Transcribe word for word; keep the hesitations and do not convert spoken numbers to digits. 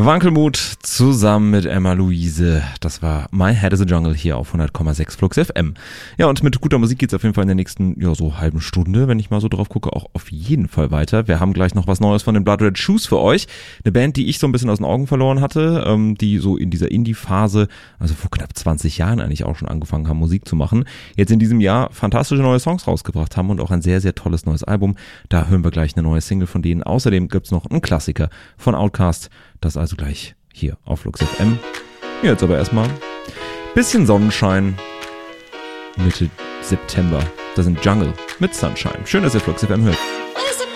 Wankelmut zusammen mit Emma Luise. Das war My Head is a Jungle hier auf hundert Komma sechs Flux F M. Ja, und mit guter Musik geht's auf jeden Fall in der nächsten, ja, so halben Stunde, wenn ich mal so drauf gucke, auch auf jeden Fall weiter. Wir haben gleich noch was Neues von den Blood Red Shoes für euch. Eine Band, die ich so ein bisschen aus den Augen verloren hatte, ähm, die so in dieser Indie-Phase, also vor knapp zwanzig Jahren eigentlich auch schon angefangen haben, Musik zu machen. Jetzt in diesem Jahr fantastische neue Songs rausgebracht haben und auch ein sehr, sehr tolles neues Album. Da hören wir gleich eine neue Single von denen. Außerdem gibt's noch einen Klassiker von Outkast. Das also gleich hier auf Flux F M. Jetzt aber erstmal bisschen Sonnenschein Mitte September. Das sind Jungle mit Sunshine. Schön, dass ihr Flux F M hört.